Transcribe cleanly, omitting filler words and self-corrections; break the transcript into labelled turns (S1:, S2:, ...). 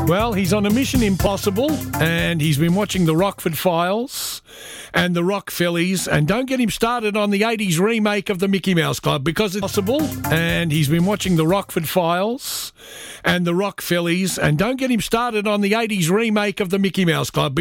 S1: Well, he's on a Mission Impossible, and he's been watching the Rockford Files and the Rockfellies, and don't get him started on the 80s remake of the Mickey Mouse Club, because it's possible. And he's been watching the Rockford Files and the Rockfellies, and don't get him started on the 80s remake of the Mickey Mouse Club.